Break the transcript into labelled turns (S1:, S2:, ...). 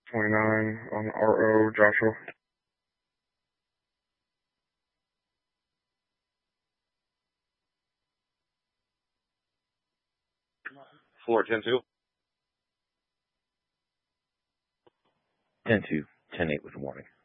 S1: 29 on RO, Joshua.
S2: Floor 10-2.
S3: 10-2, 10-8 with the warning.